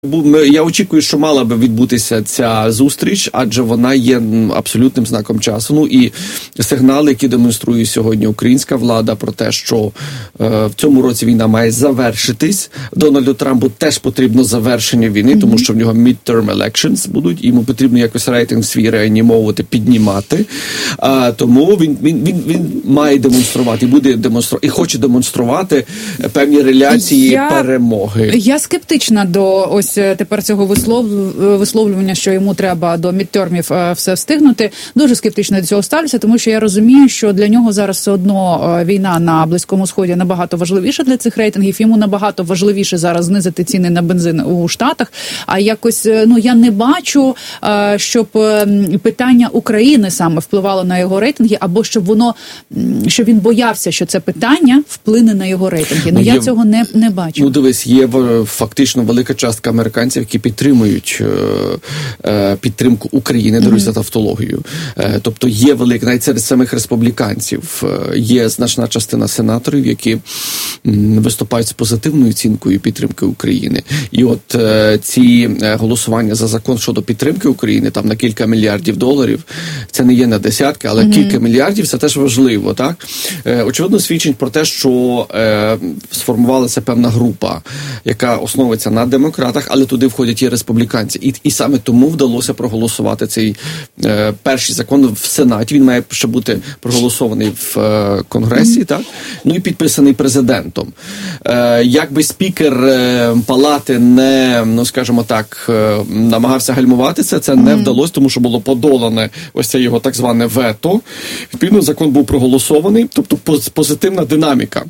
Я очікую, що мала би відбутися ця зустріч, адже вона є абсолютним знаком часу. Ну і сигнали, які демонструє сьогодні українська влада про те, що в цьому році війна має завершитись. Дональду Трампу теж потрібно завершення війни, тому що в нього midterm elections будуть, і йому потрібно якось рейтинг свій реанімовувати, піднімати. Тому він має демонструвати, і буде демонструвати, і хоче демонструвати певні реляції перемоги. Я скептична до ось тепер цього висловлювання, що йому треба до мідтермів все встигнути. Дуже скептично до цього ставлюся, тому що я розумію, що для нього зараз все одно війна на Близькому Сході набагато важливіша для цих рейтингів. Йому набагато важливіше зараз знизити ціни на бензин у Штатах. А якось, я не бачу, щоб питання України саме впливало на його рейтинги, або щоб він боявся, що це питання вплине на його рейтинги. Я цього не бачу. Дивись, є фактично велика частка американців, які підтримують підтримку України, дарують за тавтологію. Тобто є велика, навіть серед самих республіканців, є значна частина сенаторів, які виступають з позитивною оцінкою підтримки України. І от ці голосування за закон щодо підтримки України, там на кілька мільярдів доларів, це не є на десятки, але кілька мільярдів, це теж важливо, так? Очевидно, свідчить про те, що сформувалася певна група, яка основується на демократах, але туди входять і республіканці. І саме тому вдалося проголосувати цей перший закон в Сенаті. Він має ще бути проголосований в Конгресі, так? Ну і підписаний президентом. Якби спікер палати не, скажімо так, намагався гальмувати це не вдалося, тому що було подолане ось це його так зване вето. Відповідно, закон був проголосований, тобто позитивна динаміка.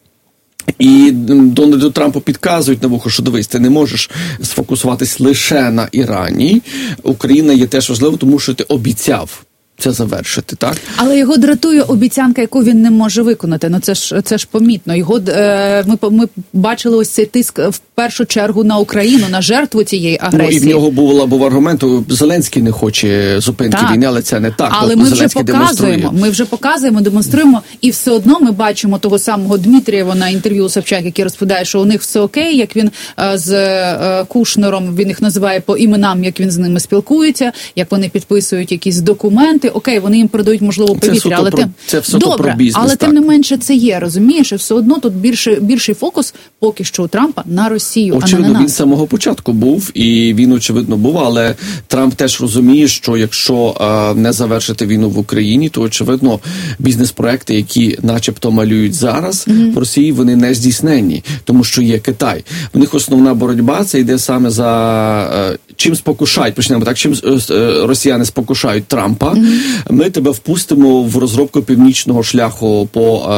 І Дональду Трампу підказують на вухо, що дивись, ти не можеш сфокусуватись лише на Ірані. Україна є теж важливо, тому що ти обіцяв це завершити, так? Але його дратує обіцянка, яку він не може виконати. Це ж помітно. Його ми бачили ось цей тиск в першу чергу на Україну, на жертву цієї агресії. І в нього був аргумент, Зеленський не хоче зупинки війни, але це не так. Але ми вже показуємо, демонструємо, і все одно ми бачимо того самого Дмитрієва на інтерв'ю Собчак, який розповідає, що у них все окей, як він з Кушнером, він їх називає по іменам, як він з ними спілкується, як вони підписують якісь документи. Окей, вони їм продають, можливо, повітря, але це все про бізнес, але тим не менше це є, розумієш? І все одно тут більший фокус поки що у Трампа на Росію, очевидно, а не на нас. Він з самого початку був, і він, очевидно, був, але Трамп теж розуміє, що якщо не завершити війну в Україні, то, очевидно, бізнес-проекти, які начебто малюють зараз в Росії, вони не здійсненні, тому що є Китай. В них основна боротьба, це йде саме за чим спокушають, почнемо так, чим росіяни спокушають Трампа, ми тебе впустимо в розробку північного шляху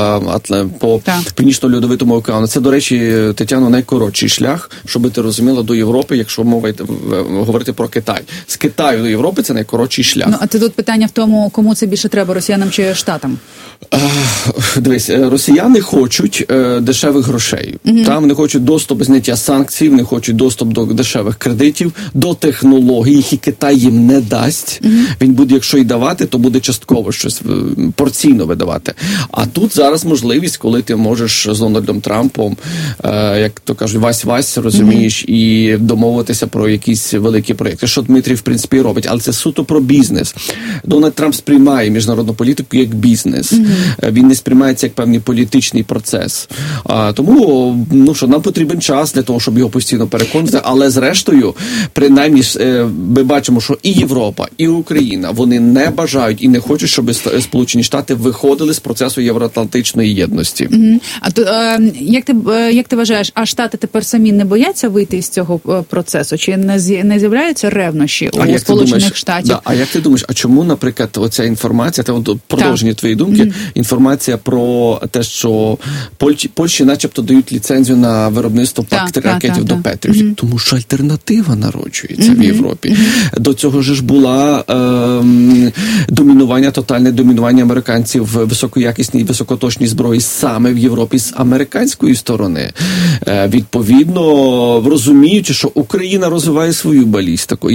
по Північно-Льодовитому океану. Це, до речі, Тетяно, найкоротший шлях, щоб ти розуміла, до Європи, якщо говорити про Китай. З Китаю до Європи це найкоротший шлях. А це тут питання в тому, кому це більше треба, росіянам чи Штатам? Дивись, росіяни хочуть дешевих грошей. Там вони хочуть доступ до зняття санкцій, вони хочуть доступ до дешевих кредитів, до технологій, які Китай їм не дасть. Він буде, якщо й давати, то буде частково щось порційно видавати. А тут зараз можливість, коли ти можеш з Дональдом Трампом, як то кажуть, вась-вась, розумієш, і домовитися про якісь великі проєкти. Що Дмитрій, в принципі, робить. Але це суто про бізнес. Дональд Трамп сприймає міжнародну політику як бізнес. Він не сприймається як певний політичний процес. Тому, нам потрібен час для того, щоб його постійно переконувати. Але зрештою, принаймні, ми бачимо, що і Європа, і Україна, вони не бажають і не хочуть, щоб Сполучені Штати виходили з процесу євроатлантичної єдності. А то як ти вважаєш, а Штати тепер самі не бояться вийти з цього процесу? Чи не з'являються ревнощі у Сполучених Штатів? А як ти думаєш, а чому, наприклад, оця інформація, продовження твоєї думки, інформація про те, що Польщі начебто дають ліцензію на виробництво ракетів до Петрів, тому що альтернатива народжується в Європі. До цього ж була домінування, тотальне домінування американців в високоякісній, високоточній зброї саме в Європі з американської сторони. Відповідно, розуміючи, що Україна розвиває свою балістику.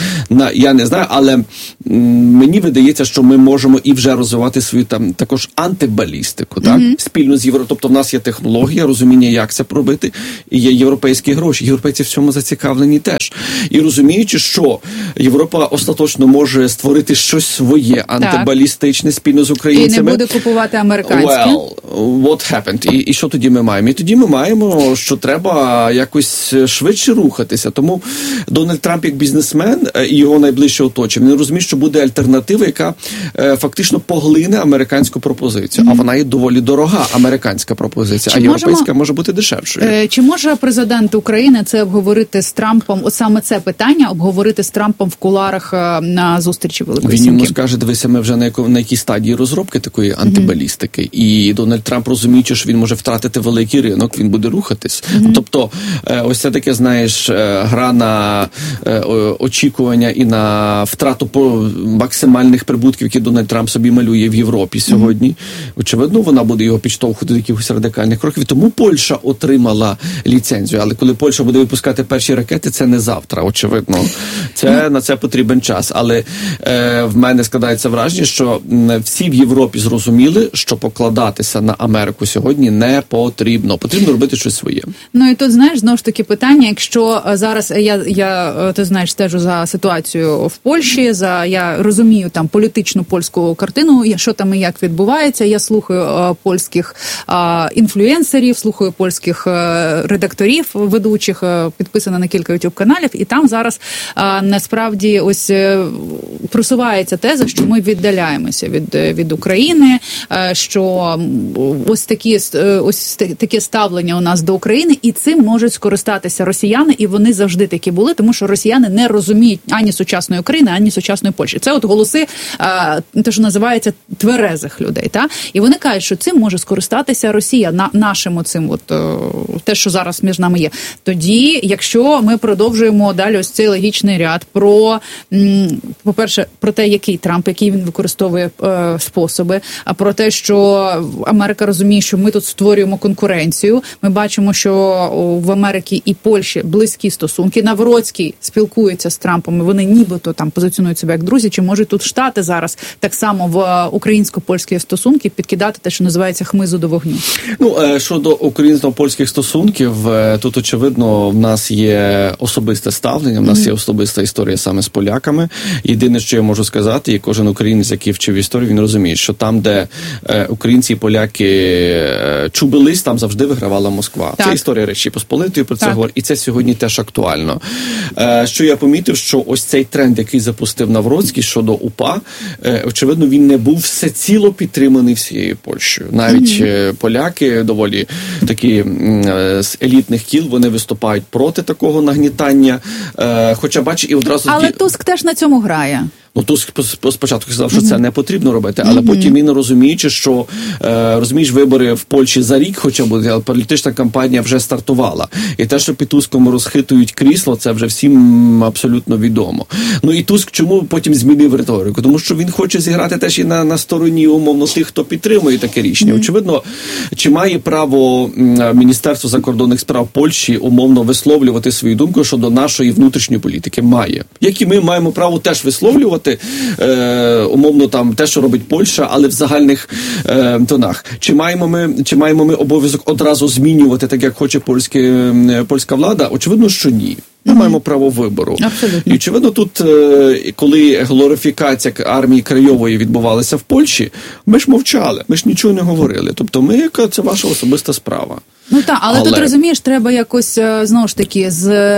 Я не знаю, але мені видається, що ми можемо і вже розвивати свою там також антибалістику, так? Спільно з Європою. Тобто в нас є технологія, розуміння, як це робити, і є європейські гроші. Європейці в цьому зацікавлені теж. І розуміючи, що Європа остаточно може створити щось своє антибалістичне спільно з українцями. І не буде купувати американське. What happened? І що тоді ми маємо? І тоді ми маємо, що треба якось швидше рухатися. Тому Дональд Трамп як бізнесмен і його найближче оточення, він розуміє, що буде альтернатива, яка фактично поглине американську пропозицію. А вона є доволі дорога, американська пропозиція, а європейська може бути дешевшою. Чи може президент України це обговорити з Трампом, от саме це питання, обговорити з Трампом в кулуарах на зустрічі Великої Сімки? Він йому скаже, дивися, ми вже на якій стадії розробки такої антибалістики. І Дональд Трамп, розуміючи, що він може втратити великий ринок, він буде рухатись. Тобто, ось це таке, знаєш, гра на очікування і на втрату максимальних прибутків, які Дональд Трамп собі малює в Європі сьогодні. Очевидно, вона буде його підштовхувати до якихось радикальних кроків. Тому Польща отримала ліцензію. Але коли Польща буде випускати перші ракети, це не завтра, очевидно. На це потрібен час. Але в мене складається враження, що всі в Європі зрозуміли, що покладатися на Америку сьогодні не потрібно. Потрібно робити щось своє. Ну і тут, знаєш, знову ж таки питання, якщо зараз я ти знаєш, стежу за ситуацією в Польщі, я розумію там політичну польську картину, що там і як відбувається, я слухаю польських інфлюенсерів, слухаю польських редакторів, ведучих, підписана на кілька YouTube-каналів, і там зараз насправді ось просувається теза, що ми віддаляємося від України, що ось таке ставлення у нас до України, і цим можуть скористатися росіяни, і вони завжди такі були, тому що росіяни не розуміють ані сучасної України, ані сучасної Польщі. Це от голоси, те, що називається тверезих людей, та? І вони кажуть, що цим може скористатися Росія, нашим оцим, те, що зараз між нами є. Тоді, якщо ми продовжуємо далі ось цей логічний ряд по-перше, про те, який Трамп, які він використовує способи, а про те, що Америка розуміє, що ми тут створюємо конкуренцію. Ми бачимо, що в Америці і Польщі близькі стосунки. Навроцький спілкується з Трампом, і вони нібито там позиціонують себе як друзі. Чи можуть тут Штати зараз так само в українсько-польські стосунки підкидати те, що називається хмизу до вогню? Щодо українсько-польських стосунків, тут, очевидно, в нас є особисте ставлення, в нас є особиста історія саме з поляками. Єдине, що я можу сказати, і кожен українець, який вчив історію, він розуміє, що там, де українці і поляки чубились, там завжди вигравала Москва. Так. Це історія Речі Посполитої, про це говорить, і це сьогодні теж актуально. Що я помітив, що ось цей тренд, який запустив Навроцький щодо УПА, очевидно, він не був всеціло підтриманий всією Польщею. Навіть поляки, доволі такі з елітних кіл, вони виступають проти такого нагнітання. Хоча, бач, і одразу... Але Туск теж на цьому грає. Туск спочатку сказав, що це не потрібно робити, але потім він, розуміючи, що, розумієш, вибори в Польщі за рік хоча б, але політична кампанія вже стартувала. І те, що під Туском розхитують крісло, це вже всім абсолютно відомо. І Туск чому потім змінив риторику? Тому що він хоче зіграти теж і на стороні, умовно, тих, хто підтримує таке рішення. Очевидно, чи має право Міністерство закордонних справ Польщі умовно висловлювати свою думку щодо нашої внутрішньої політики? Має. Як і ми маємо право теж висловлювати умовно там те, що робить Польща, але в загальних тонах. Чи маємо ми обов'язок одразу змінювати, так як хоче польська влада? Очевидно, що ні. Ми маємо право вибору. Абсолютно. І, очевидно, тут, коли глорифікація армії Краєвої відбувалася в Польщі, ми ж мовчали, ми ж нічого не говорили. Тобто це ваша особиста справа. Але тут, розумієш, треба якось, знову ж таки,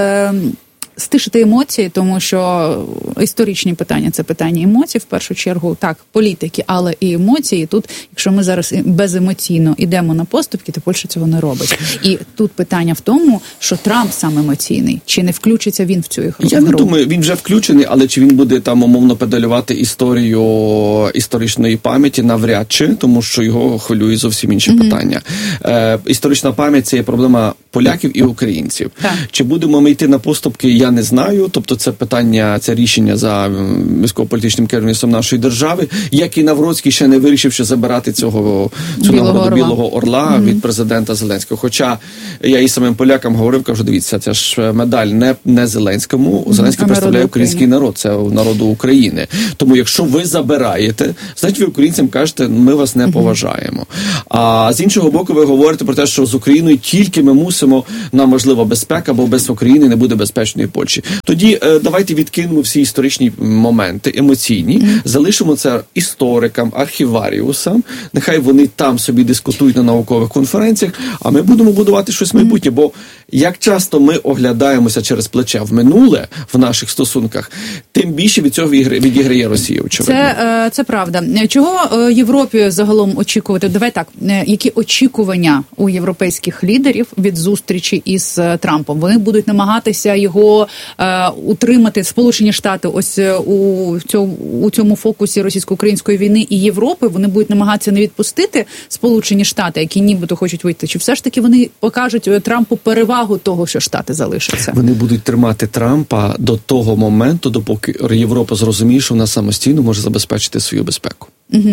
стишити емоції, тому що історичні питання – це питання емоцій, в першу чергу, так, політики, але і емоції. Тут, якщо ми зараз беземоційно йдемо на поступки, то Польща цього не робить. І тут питання в тому, що Трамп сам емоційний. Чи не включиться він в цю ігру? Я не думаю, він вже включений, але чи він буде там умовно педалювати історію історичної пам'яті, навряд чи, тому що його хвилює зовсім інші питання. Історична пам'ять – це є проблема поляків і українців. Так. Чи будемо ми йти на поступки? я не знаю. Тобто це питання, це рішення за військово-політичним керівництвом нашої держави, як і Навроцький ще не вирішив, що забирати цю нагороду Білого Орла від президента Зеленського. Хоча я і самим полякам говорив, кажу, дивіться, це ж медаль не Зеленському. Зеленський представляє український народ, це народу України. Тому якщо ви забираєте, значить ви українцям кажете, ми вас не поважаємо. А з іншого боку, ви говорите про те, що з Україною тільки ми мусимо, нам важлива безпека, бо без України не буде безпечної Польщі. Тоді давайте відкинемо всі історичні моменти, емоційні, залишимо це історикам, архіваріусам, нехай вони там собі дискутують на наукових конференціях, а ми будемо будувати щось майбутнє, бо як часто ми оглядаємося через плече в минуле в наших стосунках, тим більше від цього відіграє Росія, очевидно. Це правда. Чого Європі загалом очікувати? Давай так, які очікування у європейських лідерів від зустрічі із Трампом? Вони будуть намагатися його утримати, Сполучені Штати, ось у цьому фокусі російсько-української війни і Європи, вони будуть намагатися не відпустити Сполучені Штати, які нібито хочуть вийти, чи все ж таки вони покажуть Трампу перевагу того, що Штати залишаться? Вони будуть тримати Трампа до того моменту, допоки Європа зрозуміє, що вона самостійно може забезпечити свою безпеку.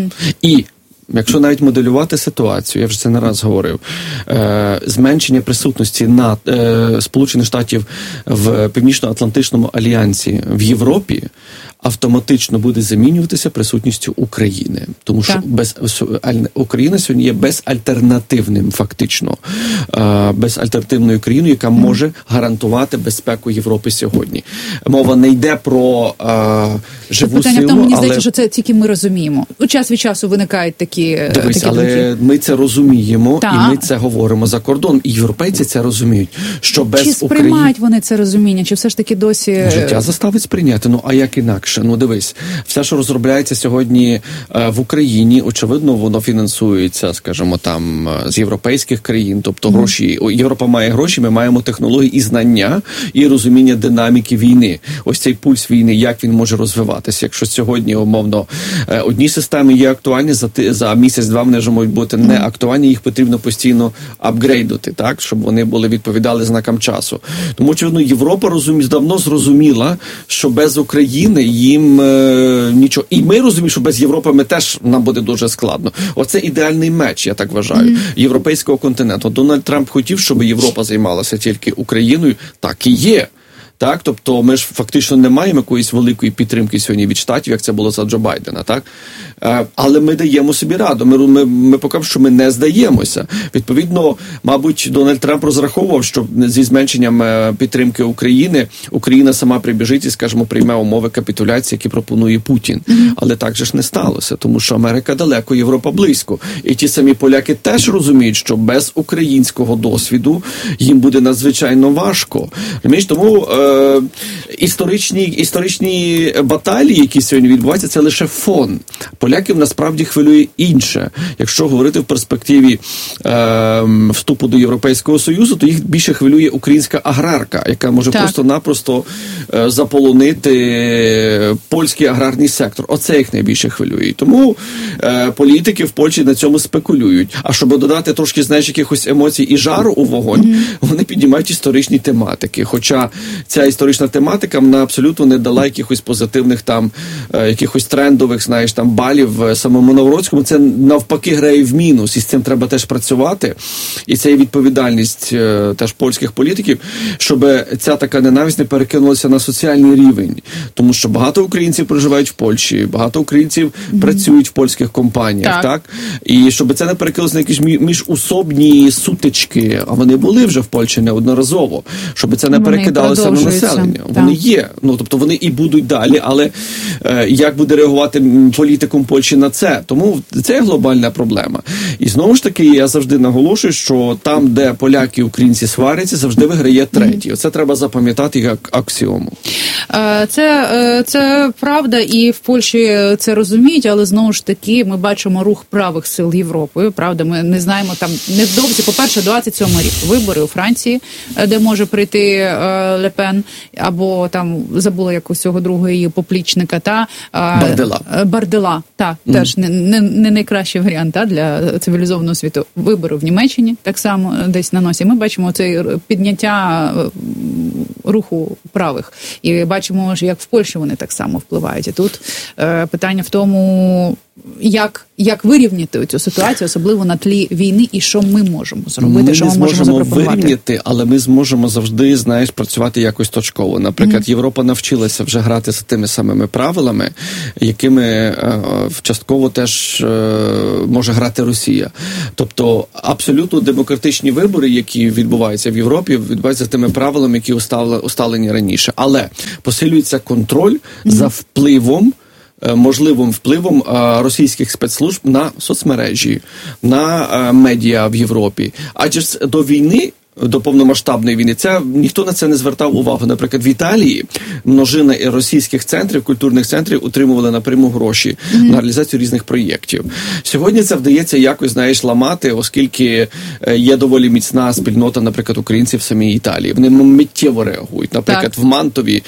І якщо навіть моделювати ситуацію, я вже це не раз говорив, зменшення присутності Сполучених Штатів в Північно-Атлантичному альянсі в Європі автоматично буде замінюватися присутністю України. Тому що Україна сьогодні є безальтернативним, фактично, безальтернативною країною, яка може гарантувати безпеку Європи сьогодні. Мова не йде про живу питання силу, в тому, мені здається, що це тільки ми розуміємо. Час від часу виникають такі але ми це розуміємо, і ми це говоримо за кордон. І європейці це розуміють, що без України... Чи сприймають вони це розуміння, чи все ж таки досі... Життя заставить сприйняти, а як інакше? Дивись, все, що розробляється сьогодні в Україні, очевидно, воно фінансується, скажімо, там, з європейських країн, тобто гроші, Європа має гроші, ми маємо технології і знання, і розуміння динаміки війни. Ось цей пульс війни, як він може розвиватися. Якщо сьогодні, умовно, одні системи є актуальні, за місяць-два вони вже можуть бути не актуальні, їх потрібно постійно апгрейдити, так, щоб вони відповідали знакам часу. Тому, очевидно, Європа давно зрозуміла, що без України їм нічого. І ми розуміємо, що без Європи нам буде дуже складно. Оце ідеальний меч, я так вважаю, європейського континенту. Дональд Трамп хотів, щоб Європа займалася тільки Україною. Так і є. Так, тобто ми ж фактично не маємо якоїсь великої підтримки сьогодні від Штатів, як це було за Джо Байдена, так? Але ми даємо собі раду, ми покажемо, що ми не здаємося. Відповідно, мабуть, Дональд Трамп розраховував, що зі зменшенням підтримки України, Україна сама прибіжить і, скажімо, прийме умови капітуляції, які пропонує Путін. Але так же ж не сталося, тому що Америка далеко, Європа близько. І ті самі поляки теж розуміють, що без українського досвіду їм буде надзвичайно важко. Розумієш, тому історичні баталії, які сьогодні відбуваються, це лише фон. Поляків насправді хвилює інше. Якщо говорити в перспективі вступу до Європейського Союзу, то їх більше хвилює українська аграрка, яка може просто-напросто заполонити польський аграрний сектор. Оце їх найбільше хвилює. Тому політики в Польщі на цьому спекулюють. А щоб додати трошки, якихось емоцій і жару у вогонь, вони піднімають історичні тематики. Хоча ця історична тематика вона абсолютно не дала якихось позитивних якихось трендових, балів самому Навроцькому. Це навпаки грає в мінус, і з цим треба теж працювати. І це є відповідальність теж польських політиків, щоб ця така ненависть не перекинулася на соціальний рівень. Тому що багато українців проживають в Польщі, багато українців працюють в польських компаніях, так? І щоб це не перекинулося на якісь міжусобні сутички, а вони були вже в Польщі неодноразово, щоб це не перекидалося на населення. Вони є, тобто вони і будуть далі, але як буде реагувати політикум Польщі на це? Тому це є глобальна проблема. І знову ж таки, я завжди наголошую, що там, де поляки і українці сваряться, завжди виграє третій. Оце треба запам'ятати як аксіому. Це правда, і в Польщі це розуміють, але знову ж таки ми бачимо рух правих сил Європи. Правда, ми не знаємо там невдовзі. По-перше, 27-й рік вибори у Франції, де може прийти Ле Пен, або там забула якось цього другого її поплічника, Бардела, теж не найкращий варіант для цивілізованого світу. Вибори в Німеччині так само десь на носі. Ми бачимо це підняття руху правих. І бачимо, як в Польщі вони так само впливають. І тут питання в тому, як вирівняти цю ситуацію, особливо на тлі війни, і що ми можемо зробити, що ми можемо запропонувати. Вирівняти, але ми зможемо завжди, працювати якось точково. Наприклад, Європа навчилася вже грати з тими самими правилами, якими частково теж може грати Росія. Тобто, абсолютно демократичні вибори, які відбуваються в Європі, відбуваються з тими правилами, які усталені раніше. Але посилюється контроль за впливом, можливим впливом російських спецслужб на соцмережі, на медіа в Європі. Адже до війни, до повномасштабної війни, ніхто на це не звертав увагу. Наприклад, в Італії множина російських центрів, культурних центрів утримували напряму гроші на реалізацію різних проєктів. Сьогодні це вдається якось, ламати, оскільки є доволі міцна спільнота, наприклад, українців в самій Італії. Вони миттєво реагують. Наприклад, в Мантові,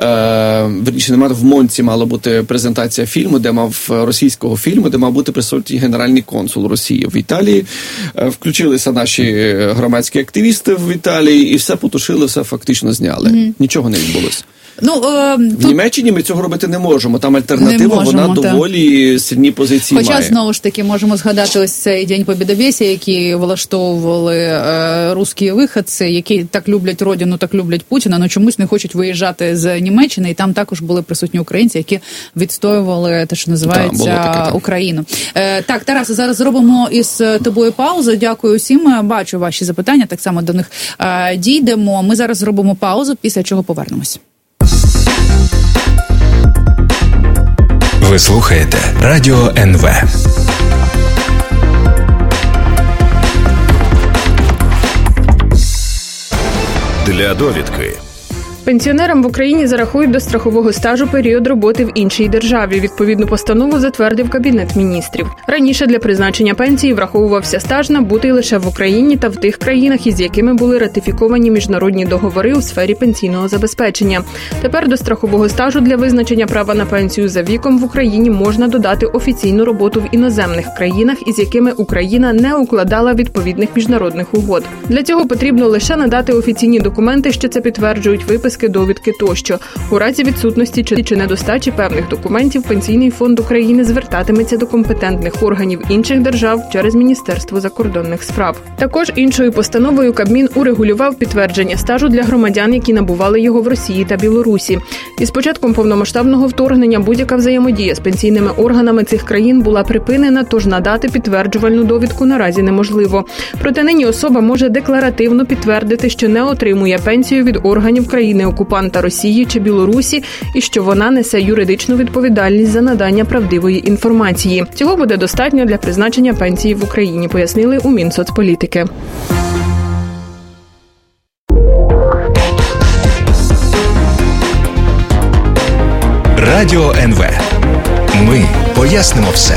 в Монці мала бути презентація фільму, російського фільму, де мав бути присутній генеральний консул Росії в Італії. Включилися наші громадські активісти в Італії і все потушили, все фактично зняли. Нічого не відбулося. В Німеччині ми цього робити не можемо. Там альтернатива, вона доволі сильні позиції має. Хоча, знову ж таки, можемо згадати ось цей День Побєдобєсія, який влаштовували русські виходці, які так люблять родину, так люблять Путіна, але чомусь не хочуть виїжджати з Німеччини. І там також були присутні українці, які відстоювали те, що називається Україну. Так, Тарас, зараз зробимо із тобою паузу. Дякую усім. Бачу ваші запитання, так само до них дійдемо. Ми зараз зробимо паузу, після чого повернемось. Ви слухаєте Радіо НВ. Для довідки. Пенсіонерам в Україні зарахують до страхового стажу період роботи в іншій державі. Відповідну постанову затвердив Кабінет міністрів. Раніше для призначення пенсії враховувався стаж набутий лише в Україні та в тих країнах, із якими були ратифіковані міжнародні договори у сфері пенсійного забезпечення. Тепер до страхового стажу для визначення права на пенсію за віком в Україні можна додати офіційну роботу в іноземних країнах, із якими Україна не укладала відповідних міжнародних угод. Для цього потрібно лише надати офіційні документи, що це підтверджують, виписки, довідки тощо. У разі відсутності чи недостачі певних документів Пенсійний фонд України звертатиметься до компетентних органів інших держав через Міністерство закордонних справ. Також іншою постановою Кабмін урегулював підтвердження стажу для громадян, які набували його в Росії та Білорусі. Із початком повномасштабного вторгнення будь-яка взаємодія з пенсійними органами цих країн була припинена, тож надати підтверджувальну довідку наразі неможливо. Проте нині особа може декларативно підтвердити, що не отримує пенсію від органів країни-окупанта Росії чи Білорусі і що вона несе юридичну відповідальність за надання правдивої інформації. Цього буде достатньо для призначення пенсії в Україні, пояснили у Мінсоцполітики. Радіо НВ. Ми пояснимо все.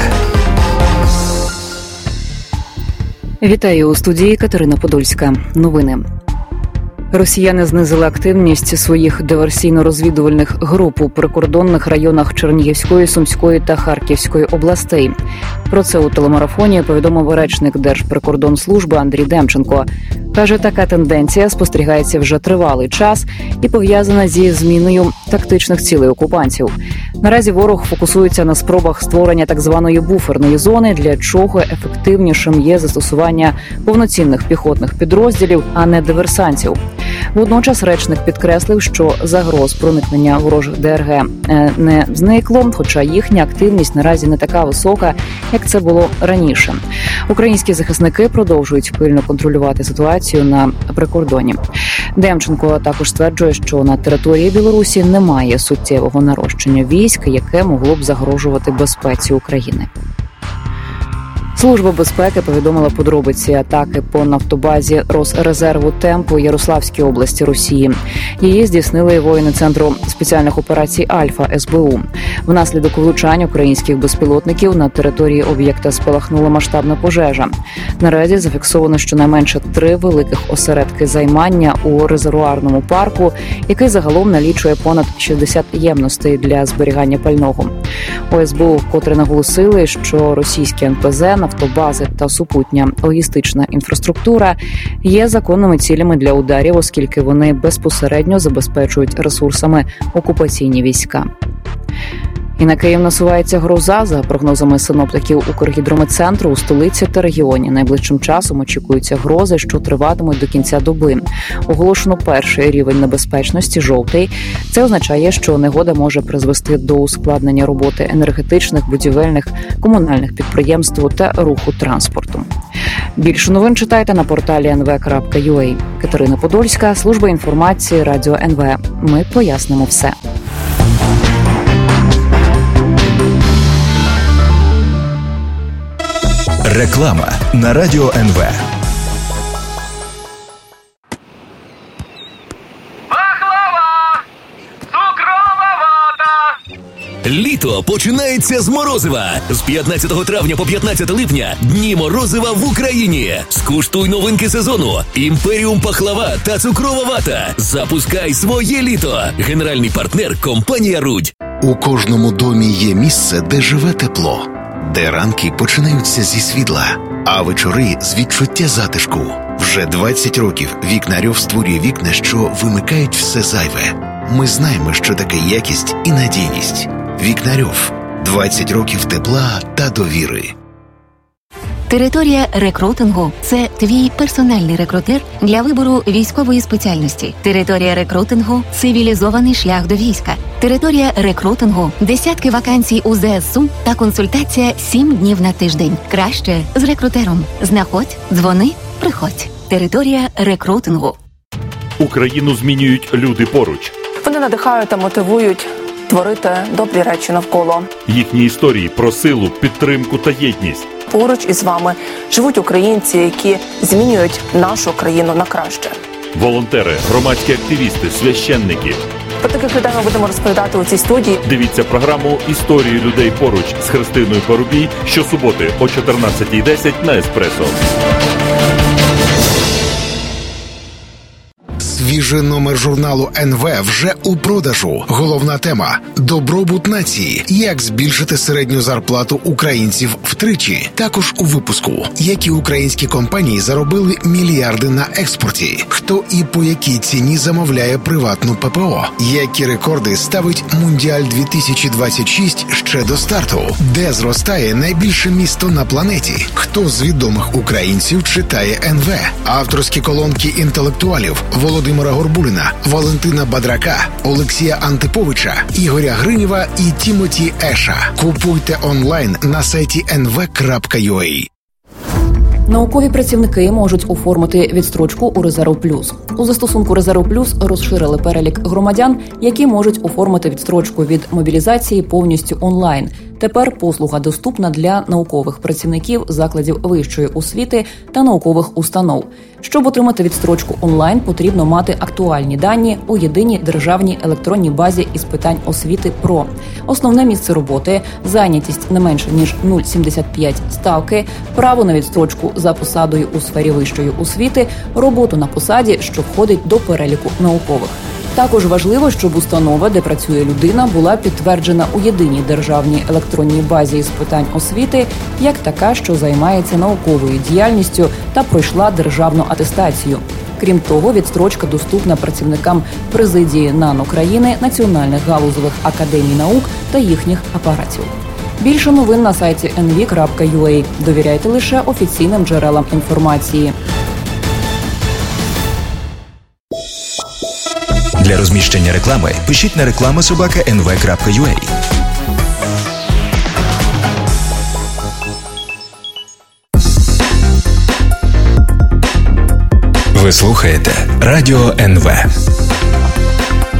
Вітаю у студії Катерина Подольська. Новини. Росіяни знизили активність своїх диверсійно-розвідувальних груп у прикордонних районах Чернігівської, Сумської та Харківської областей. Про це у телемарафоні повідомив речник Держприкордонслужби Андрій Демченко. Каже, така тенденція спостерігається вже тривалий час і пов'язана зі зміною тактичних цілей окупантів. Наразі ворог фокусується на спробах створення так званої буферної зони, для чого ефективнішим є застосування повноцінних піхотних підрозділів, а не диверсантів. Водночас речник підкреслив, що загроз проникнення ворожих ДРГ не зникло, хоча їхня активність наразі не така висока, як це було раніше. Українські захисники продовжують пильно контролювати ситуацію на прикордоні. Демченко також стверджує, що на території Білорусі немає суттєвого нарощення військ, яке могло б загрожувати безпеці України. Служба безпеки повідомила подробиці атаки по нафтобазі Росрезерву «Темп» у Ярославській області Росії. Її здійснили воїни Центру спеціальних операцій «Альфа» СБУ. Внаслідок влучань українських безпілотників на території об'єкта спалахнула масштабна пожежа. Наразі зафіксовано щонайменше 3 великих осередки займання у резервуарному парку, який загалом налічує понад 60 ємностей для зберігання пального. У СБУ вкотре наголосили, що російські НПЗ, нафтобази та супутня логістична інфраструктура є законними цілями для ударів, оскільки вони безпосередньо забезпечують ресурсами окупаційні війська. І на Київ насувається гроза. За прогнозами синоптиків Укргідрометцентру, у столиці та регіоні найближчим часом очікуються грози, що триватимуть до кінця доби. Оголошено перший рівень небезпечності – жовтий. Це означає, що негода може призвести до ускладнення роботи енергетичних, будівельних, комунальних підприємств та руху транспорту. Більше новин читайте на порталі nv.ua. Катерина Подольська, служба інформації, Радіо НВ. Ми пояснимо все. Реклама на Радіо НВ. Пахлава! Цукрова вата! Літо починається з морозива. З 15 травня по 15 липня дні морозива в Україні. Скуштуй новинки сезону. Імперіум Пахлава та Цукрова вата. Запускай своє літо. Генеральний партнер – компанія «Рудь». У кожному домі є місце, де живе тепло. Де ранки починаються зі світла, а вечори з відчуття затишку. Вже 20 років Вікнарьов створює вікна, що вимикають все зайве. Ми знаємо, що таке якість і надійність. Вікнарьов. 20 років тепла та довіри. Територія рекрутингу – це твій персональний рекрутер для вибору військової спеціальності. Територія рекрутингу – цивілізований шлях до війська. Територія рекрутингу – десятки вакансій у ЗСУ та консультація 7 днів на тиждень. Краще з рекрутером. Знаходь, дзвони, приходь. Територія рекрутингу. Україну змінюють люди поруч. Вони надихають та мотивують творити добрі речі навколо. Їхні історії про силу, підтримку та єдність. Поруч із вами живуть українці, які змінюють нашу країну на краще. Волонтери, громадські активісти, священники. Про таких людей ми будемо розповідати у цій студії. Дивіться програму «Історії людей поруч» з Христиною Парубій щосуботи о 14:10 на Еспресо. Свіжий номер журналу НВ вже у продажу. Головна тема – добробут нації. Як збільшити середню зарплату українців втричі. Також у випуску. Які українські компанії заробили мільярди на експорті. Хто і по якій ціні замовляє приватну ППО. Які рекорди ставить Мундіаль 2026 ще до старту. Де зростає найбільше місто на планеті. Хто з відомих українців читає НВ. Авторські колонки інтелектуалів Володимира Горбуліна, Валентина Бадрака, Олексія Антиповича, Ігоря Гринєва і Тімоті Еша. Купуйте онлайн на сайті nv.ua. Наукові працівники можуть оформити відстрочку у Резерв Плюс. У застосунку Резерв Плюс розширили перелік громадян, які можуть оформити відстрочку від мобілізації повністю онлайн. Тепер послуга доступна для наукових працівників закладів вищої освіти та наукових установ. Щоб отримати відстрочку онлайн, потрібно мати актуальні дані у єдиній державній електронній базі із питань освіти ПРО. Основне місце роботи, зайнятість не менше ніж 0,75 ставки, право на відстрочку за посадою у сфері вищої освіти, роботу на посаді, що входить до переліку наукових. Також важливо, щоб установа, де працює людина, була підтверджена у єдиній державній електронній базі із питань освіти, як така, що займається науковою діяльністю та пройшла державну атестацію. Крім того, відстрочка доступна працівникам президії НАН України, національних галузевих академій наук та їхніх апаратів. Більше новин на сайті nv.ua. Довіряйте лише офіційним джерелам інформації. Для розміщення реклами пишіть на reklama@nv.ua. Ви слухаєте Радіо НВ.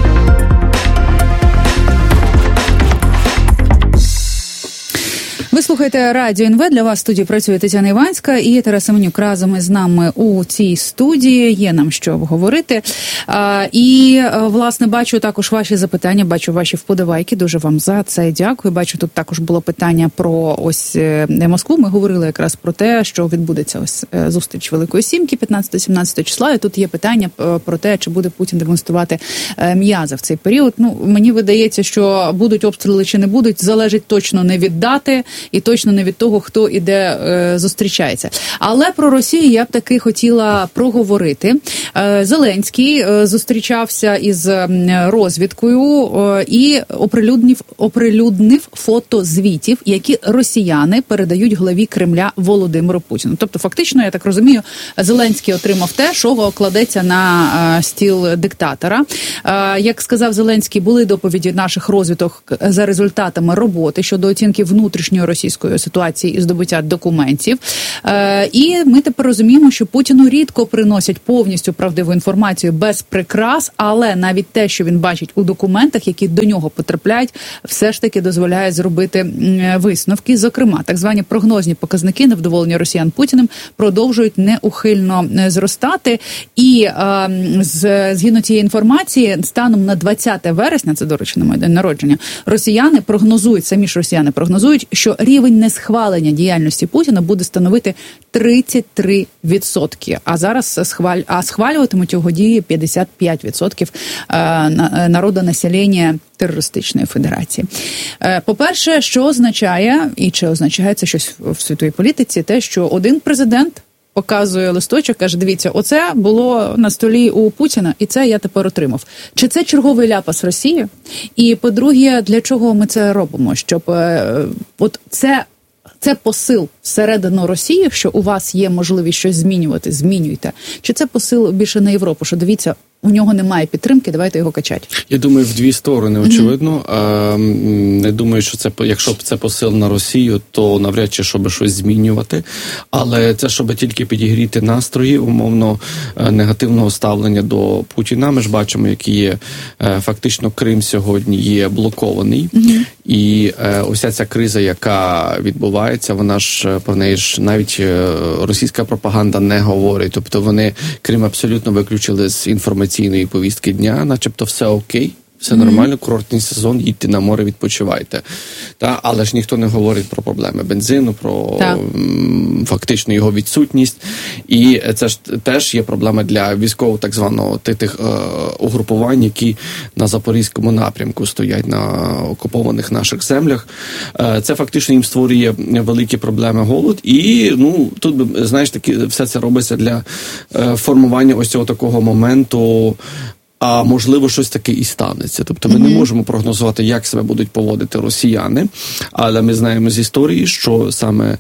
Ви слухаєте Слухайте Радіо НВ. Для вас в студії працює Тетяна Іванська і Тарас Семенюк разом із нами у цій студії. Є нам що обговорити. І, власне, бачу також ваші запитання, бачу ваші вподобайки. Дуже вам за це дякую. Бачу, тут також було питання про ось Москву. Ми говорили якраз про те, що відбудеться ось зустріч Великої Сімки 15-17 числа. І тут є питання про те, чи буде Путін демонструвати м'язи в цей період. Ну, мені видається, що будуть обстріли чи не будуть, залежить точно не від дати і точно не від того, хто і де зустрічається. Але про Росію я б таки хотіла проговорити. Зеленський зустрічався із розвідкою і оприлюднив фото звітів, які росіяни передають главі Кремля Володимиру Путіну. Тобто, фактично, я так розумію, Зеленський отримав те, що кладеться на стіл диктатора. Як сказав Зеленський, були доповіді наших розвідок за результатами роботи щодо оцінки внутрішньої російської ситуації і здобуття документів. І ми тепер розуміємо, що Путіну рідко приносять повністю правдиву інформацію без прикрас, але навіть те, що він бачить у документах, які до нього потрапляють, все ж таки дозволяє зробити висновки. Зокрема, так звані прогнозні показники невдоволення росіян Путіним продовжують неухильно зростати. І згідно цієї інформації, станом на 20 вересня, це, до речі, на мій день народження, росіяни прогнозують, самі ж росіяни прогнозують, що рівень несхвалення діяльності Путіна буде становити 33%. А зараз схвалюватимуть його дії 55% народонаселення терористичної федерації. По-перше, що означає, і чи означає це щось в світовій політиці, те, що один президент показує листочок, каже, дивіться, оце було на столі у Путіна, і це я тепер отримав. Чи це черговий ляпас Росії? І, по-друге, для чого ми це робимо? Щоб от це посил всередину Росії, що у вас є можливість щось змінювати, змінюйте. Чи це посил більше на Європу, що дивіться, у нього немає підтримки, давайте його качати? Я думаю, в дві сторони, очевидно. Не думаю, що це, якщо б це посил на Росію, то навряд чи, щоб щось змінювати. Але це, щоб тільки підігріти настрої, умовно, негативного ставлення до Путіна. Ми ж бачимо, які є, фактично, Крим сьогодні є блокований. І ось ця криза, яка відбувається, вона ж, про неї ж навіть російська пропаганда не говорить. Тобто вони Крим абсолютно виключили з інформаційної повістки дня, начебто все окей, все нормально, курортний сезон, їдьте на море, відпочивайте. Але ж ніхто не говорить про проблеми бензину, про фактично його відсутність. І це ж теж є проблема для військового так званого тих угрупувань, які на Запорізькому напрямку стоять на окупованих наших землях. Це фактично їм створює великі проблеми голод. І, тут, знаєш, все це робиться для формування ось цього такого моменту, а можливо щось таке і станеться. Тобто ми не можемо прогнозувати, як себе будуть поводити росіяни, але ми знаємо з історії, що саме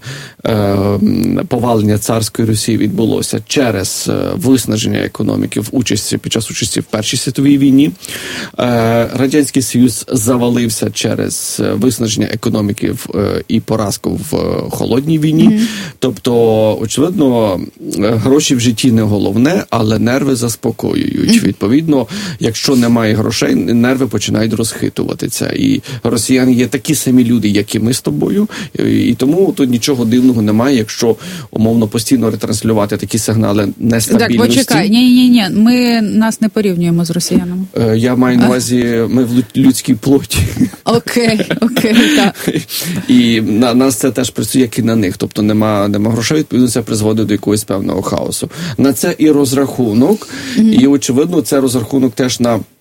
повалення царської Росії відбулося через виснаження економіки під час участі в Першій світовій війні. Радянський Союз завалився через виснаження економіки і поразку в Холодній війні. Тобто, очевидно, гроші в житті не головне, але нерви заспокоюють. Відповідно, якщо немає грошей, нерви починають розхитуватися. І росіяни є такі самі люди, як і ми з тобою. І тому тут нічого дивного немає, якщо умовно постійно ретранслювати такі сигнали нестабільності. Так, почекай. Ні. Ми нас не порівнюємо з росіянами. Я маю на увазі, ми в людській плоті. Окей, так. І на нас це теж працює, як і на них. Тобто нема грошей, відповідно, це призводить до якогось певного хаосу. На це і розрахунок. І, очевидно, це розрахунок теж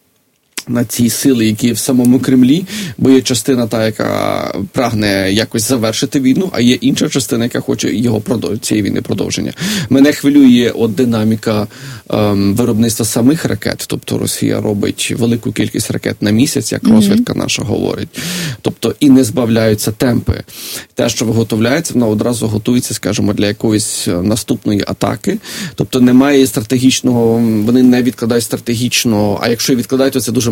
на ці сили, які в самому Кремлі, бо є частина та, яка прагне якось завершити війну, а є інша частина, яка хоче цієї війни продовження. Мене хвилює динаміка виробництва самих ракет, тобто Росія робить велику кількість ракет на місяць, як розвідка наша говорить. Тобто і не збавляються темпи. Те, що виготовляється, воно одразу готується, скажімо, для якоїсь наступної атаки. Тобто немає стратегічного, вони не відкладають стратегічного, а якщо і відкладають, то це дуже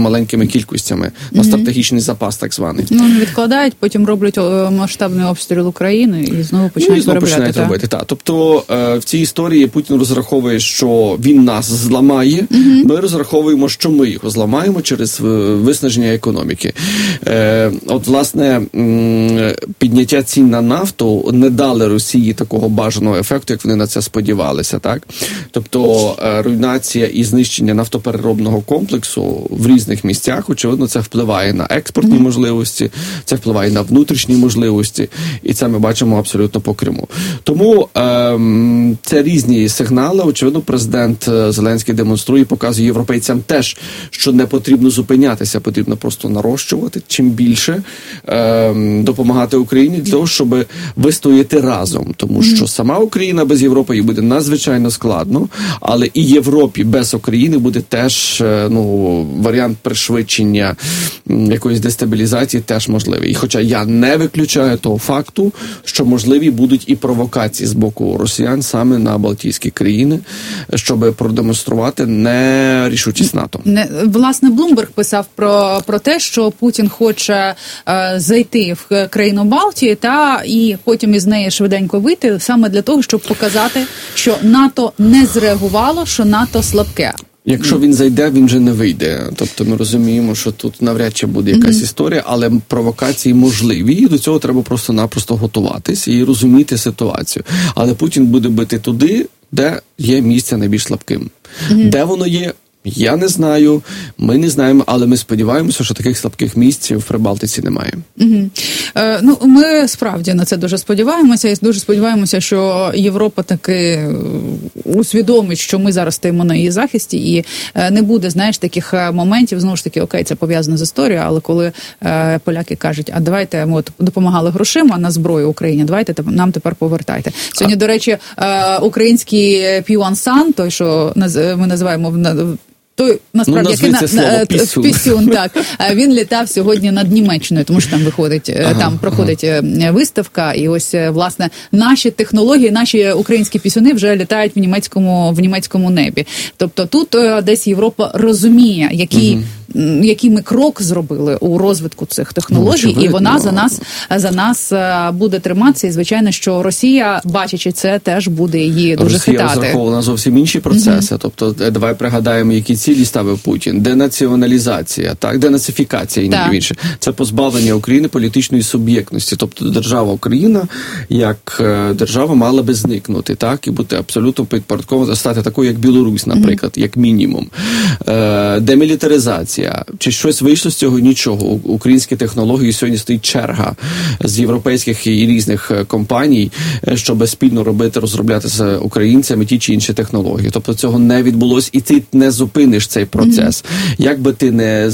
маленькими кількостями, на стратегічний запас так званий. Не відкладають, потім роблять масштабний обстріл України і знову починають робити. Тобто в цій історії Путін розраховує, що він нас зламає, ми розраховуємо, що ми його зламаємо через виснаження економіки. От, власне, підняття цін на нафту не дали Росії такого бажаного ефекту, як вони на це сподівалися, так? Тобто руйнація і знищення нафтопереробного комплексу в різних місцях, очевидно, це впливає на експортні можливості, це впливає на внутрішні можливості, і це ми бачимо абсолютно по Криму. Тому це різні сигнали. Очевидно, президент Зеленський демонструє, показує європейцям теж, що не потрібно зупинятися, потрібно просто нарощувати чим більше, допомагати Україні для того, щоб вистояти разом. Тому що сама Україна без Європи їй буде надзвичайно складно, але і Європі без України буде теж варіант пришвидшення якоїсь дестабілізації теж можливий. І хоча я не виключаю того факту, що можливі будуть і провокації з боку росіян саме на Балтійські країни, щоб продемонструвати нерішучість НАТО. Власне, Блумберг писав про те, що Путін хоче зайти в країну Балтії і потім із неї швиденько вийти, саме для того, щоб показати, що НАТО не зреагувало, що НАТО слабке. Якщо він зайде, він вже не вийде. Тобто ми розуміємо, що тут навряд чи буде якась історія, але провокації можливі, і до цього треба просто-напросто готуватись і розуміти ситуацію. Але Путін буде бити туди, де є місце найбільш слабким. Де воно є? Я не знаю, ми не знаємо, але ми сподіваємося, що таких слабких місць в Прибалтиці немає. Ми справді на це дуже сподіваємося, і дуже сподіваємося, що Європа таки усвідомить, що ми зараз стоїмо на її захисті, і не буде, таких моментів, знову ж таки, окей, це пов'язано з історією, але коли поляки кажуть, а давайте, ми допомагали грошима на зброю Україні, давайте нам тепер повертайте. Сьогодні, до речі, український П'юан-сан, той, що ми називаємо той, насправді, Пісюн, так. Він літав сьогодні над Німеччиною, тому що там там проходить виставка, і ось, власне, наші технології, наші українські пісюни вже літають в німецькому небі. Тобто тут десь Європа розуміє, який ми крок зробили у розвитку цих технологій, і вона за нас буде триматися, і, звичайно, що Росія, бачачи це, теж буде її дуже хитати. Росія розраховувала на зовсім інші процеси. Тобто, давай пригадаємо, які цілі ставив Путін. Денаціоналізація, денацифікація і найбільше. Це позбавлення України політичної суб'єктності. Тобто держава Україна, як держава, мала би зникнути, і бути абсолютно підпорядкована, стати такою, як Білорусь, наприклад, як мінімум. Демілітаризація. Чи щось вийшло з цього? Нічого. Українські технології, сьогодні стоїть черга з європейських і різних компаній, щоб спільно розробляти з українцями ті чи інші технології. Тобто цього не відбулось, і ти не зупиниш цей процес. Як би ти не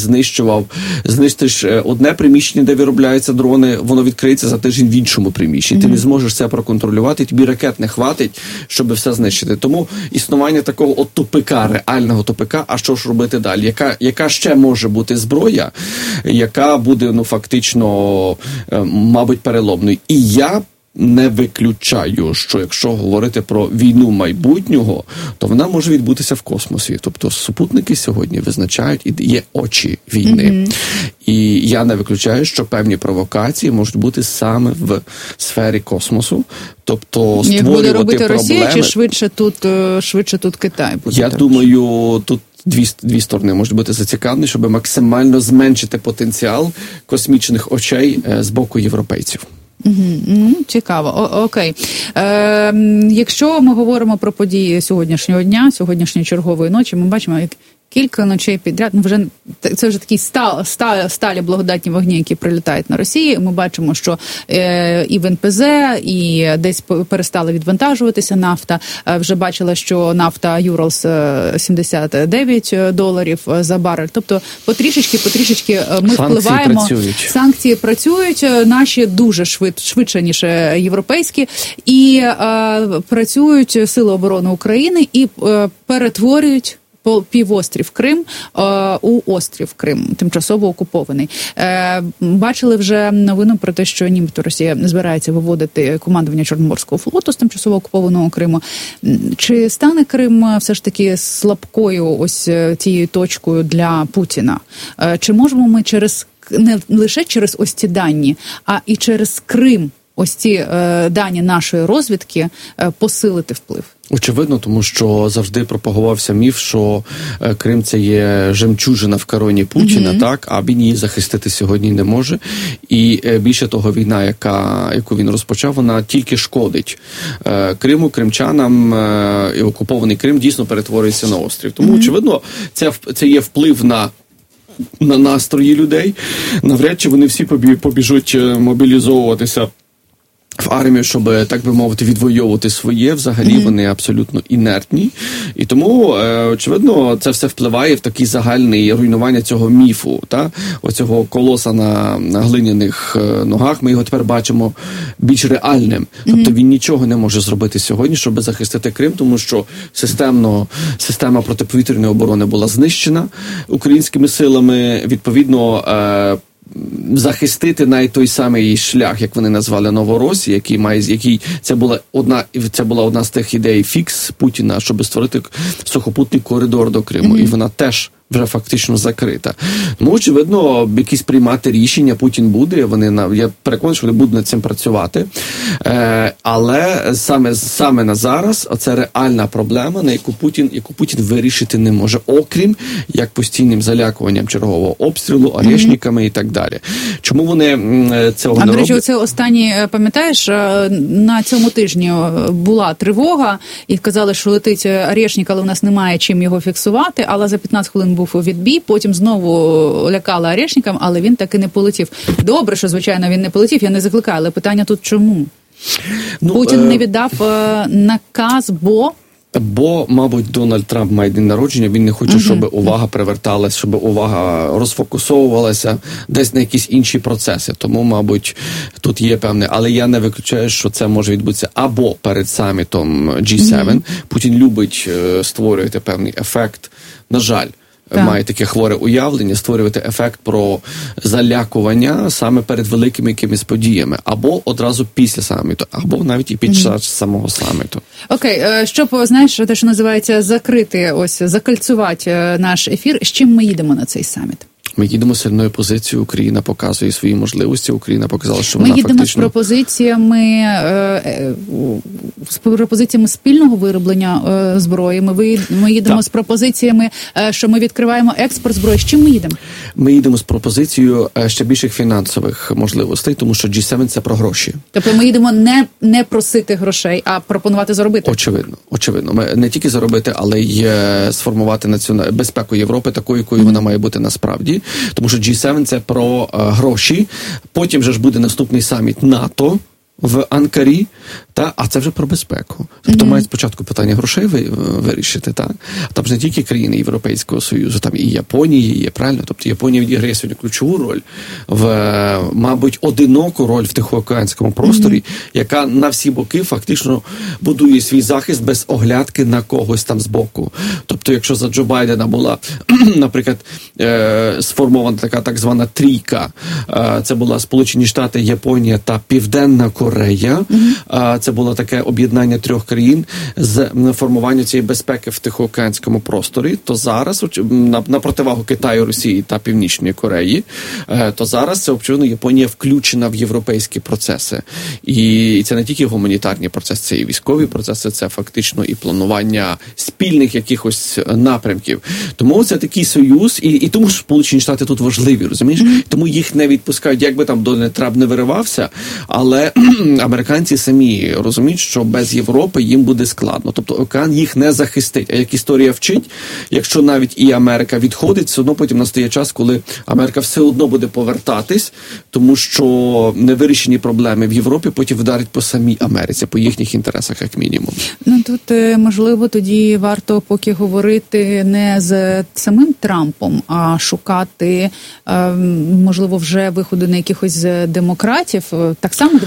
знищиш одне приміщення, де виробляються дрони, воно відкриється за тиждень в іншому приміщенні. Ти не зможеш це проконтролювати, тобі ракет не хватить, щоб все знищити. Тому існування такого тупика, реального тупика, а що ж робити далі? Яка ще може бути зброя, яка буде, фактично, мабуть, переломною? І я не виключаю, що якщо говорити про війну майбутнього, то вона може відбутися в космосі. Тобто супутники сьогодні визначають, і є очі війни. І я не виключаю, що певні провокації можуть бути саме в сфері космосу. Тобто створювати проблеми. Як буде робити Росія, чи швидше тут Китай буде? Я думаю, тут дві сторони можуть бути зацікавлені, щоб максимально зменшити потенціал космічних очей з боку європейців. Цікаво. Окей. Якщо ми говоримо про події сьогоднішнього дня, сьогоднішньої чергової ночі, ми бачимо, як кілька ночей підряд, це вже такі сталі благодатні вогні, які прилітають на Росії. Ми бачимо, що і в НПЗ, і десь перестали відвантажуватися нафта. Вже бачила, що нафта Юралс $79 за барель. Тобто потрішечки ми впливаємо. Санкції працюють, наші дуже швидше, ніж європейські, і працюють Сили оборони України і перетворюють півострів Крим у острів Крим, тимчасово окупований. Бачили вже новину про те, що нібито Росія збирається виводити командування Чорноморського флоту з тимчасово окупованого Криму. Чи стане Крим все ж таки слабкою ось тією точкою для Путіна? Чи можемо ми не лише через ось ці дані, а і через Крим, ось ці дані нашої розвідки, посилити вплив? Очевидно, тому що завжди пропагувався міф, що Крим – це є жемчужина в короні Путіна, так, а він її захистити сьогодні не може. І більше того, війна, яку він розпочав, вона тільки шкодить Криму, кримчанам, і окупований Крим дійсно перетворюється на острів. Тому, очевидно, це є вплив на настрої людей. Навряд чи вони всі побіжуть мобілізовуватися в армію, щоб, так би мовити, відвоювати своє. Взагалі вони абсолютно інертні. І тому, очевидно, це все впливає в такий загальний руйнування цього міфу, оцього колоса на глиняних ногах. Ми його тепер бачимо більш реальним. Тобто він нічого не може зробити сьогодні, щоб захистити Крим, тому що система протиповітряної оборони була знищена українськими силами. Відповідно, захистити навіть той самий шлях, як вони назвали Новоросія, це була одна з тих ідей фікс Путіна, щоб створити сухопутний коридор до Криму, і вона теж вже фактично закрита. Тому, очевидно, якісь приймати рішення Путін буде, я переконаний, що вони будуть над цим працювати. Але саме на зараз це реальна проблема, на яку Путін вирішити не може, окрім як постійним залякуванням чергового обстрілу, арешниками і так далі. Чому вони цього не роблять? До речі, оце останнє, пам'ятаєш, на цьому тижні була тривога, і казали, що летить арешник, але у нас немає чим його фіксувати, але за 15 хвилин був відбій, потім знову лякали арешникам, але він таки не полетів. Добре, що, звичайно, він не полетів, я не закликаю, але питання тут чому? Путін не віддав наказ, Бо, мабуть, Дональд Трамп має день народження, він не хоче, щоб увага приверталась, щоб увага розфокусовувалася десь на якісь інші процеси. Тому, мабуть, тут є певне. Але я не виключаю, що це може відбутися або перед самітом G7. Путін любить створювати певний ефект. На жаль, має таке хворе уявлення, створювати ефект про залякування саме перед великими якимись подіями. Або одразу після саміту, або навіть і під час самого саміту. Окей, щоб, знаєш, те, що називається закольцювати наш ефір, з чим ми їдемо на цей саміт? Ми їдемо з сильною позицією, Україна показує свої можливості, Україна показала, що вона фактично... Ми їдемо з пропозиціями спільного вироблення зброї, ми їдемо з пропозиціями, що ми відкриваємо експорт зброї. З чим ми їдемо? Ми їдемо з пропозицією ще більших фінансових можливостей, тому що G7 – це про гроші. Тобто ми їдемо не просити грошей, а пропонувати заробити? Очевидно. Ми не тільки заробити, але й сформувати безпеку Європи такою, якою вона має бути насправді. Тому що G7 – це про гроші. Потім же ж буде наступний саміт НАТО в Анкарі, а це вже про безпеку. Тобто мають спочатку питання грошей вирішити, так? Там ж не тільки країни Європейського Союзу, там і Японія є, правильно? Тобто Японія відіграє сьогодні ключову роль, мабуть, одиноку роль в Тихоокеанському просторі, яка на всі боки фактично будує свій захист без оглядки на когось там збоку. Тобто, якщо за Джо Байдена була, наприклад, сформована така так звана трійка, це була Сполучені Штати, Японія та Південна Корея, це було таке об'єднання трьох країн з формуванням цієї безпеки в Тихоокеанському просторі, то зараз, на противагу Китаю, Росії та Північної Кореї, то зараз це, очевидно, Японія включена в європейські процеси. І це не тільки гуманітарні процеси, це і військові процеси, це фактично і планування спільних якихось напрямків. Тому це такий союз, і тому ж Сполучені Штати тут важливі, розумієш? Тому їх не відпускають, якби там Дональд Трамп не виривався, але американці самі розуміють, що без Європи їм буде складно. Тобто океан їх не захистить. А як історія вчить, якщо навіть і Америка відходить, все одно потім настає час, коли Америка все одно буде повертатись, тому що невирішені проблеми в Європі потім вдарять по самій Америці, по їхніх інтересах, як мінімум. Тут, можливо, тоді варто поки говорити не з самим Трампом, а шукати, можливо, вже виходу на якихось демократів, так само дивитися на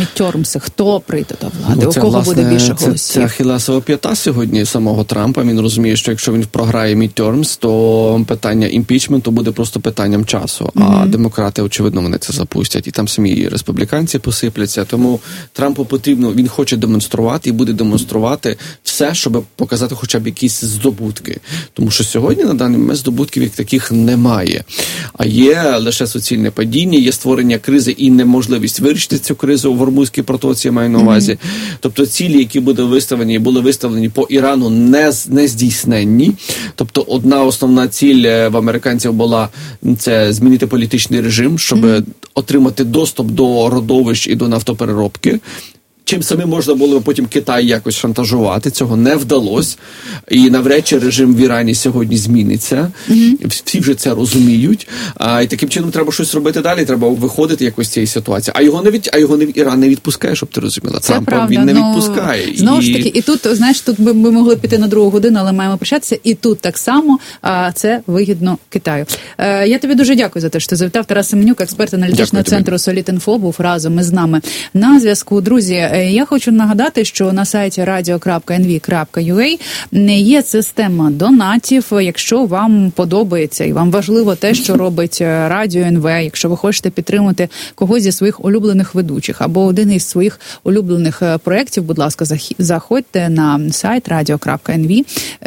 мідтермси, хто прийде до влади, у кого буде більше голосів? Це ахілесова п'ята сьогодні самого Трампа. Він розуміє, що якщо він програє мідтермс, то питання імпічменту буде просто питанням часу. А демократи, очевидно, вони це запустять. І там самі республіканці посипляться. Тому Трампу потрібно, він хоче демонструвати і буде демонструвати все, щоб показати хоча б якісь здобутки. Тому що сьогодні на даний момент здобутків як таких немає. А є лише суцільне падіння, є створення кризи і неможливість вирішити цю кризу в Гормузькій протоці, я маю на увазі. Тобто цілі, які були виставлені по Ірану, не здійсненні. Тобто одна основна ціль в американців була це змінити політичний режим, щоб отримати доступ до родовищ і до нафтопереробки. Чим самим можна було потім Китай якось шантажувати, цього не вдалося. І навряд чи режим в Ірані сьогодні зміниться. Всі вже це розуміють. І таким чином треба щось робити далі, треба виходити якось з цієї ситуації. А його Іран не відпускає, щоб ти розуміла. Трампа він не відпускає. Знову ж таки, і тут, знаєш, тут ми могли піти на другу годину, але маємо прощатися. І тут так само це вигідно Китаю. Я тобі дуже дякую за те, що ти завітав. Тарас Семенюк, експерт аналітичного центру Solid.Info, був разом із нами на зв'язку. Друзі, я хочу нагадати, що на сайті radio.nv.ua є система донатів. Якщо вам подобається і вам важливо те, що робить Радіо НВ, якщо ви хочете підтримати когось зі своїх улюблених ведучих або один із своїх улюблених проєктів, будь ласка, заходьте на сайт radio.nv.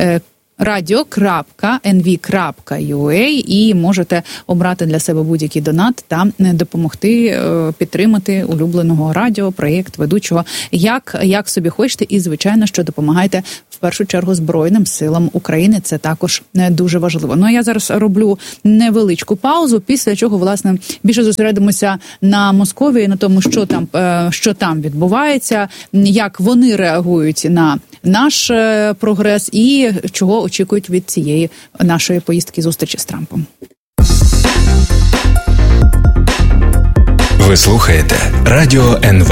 radio.nv.ua і можете обрати для себе будь-який донат та допомогти підтримати улюбленого радіо, проєкт, ведучого, як собі хочете. І, звичайно, що допомагайте в першу чергу Збройним силам України. Це також дуже важливо. Ну, а я зараз роблю невеличку паузу, після чого, власне, більше зосередимося на Московії, на тому, що там відбувається, як вони реагують на наш прогрес і чого очікують від цієї нашої поїздки, зустрічі з Трампом. Ви слухаєте Радіо НВ.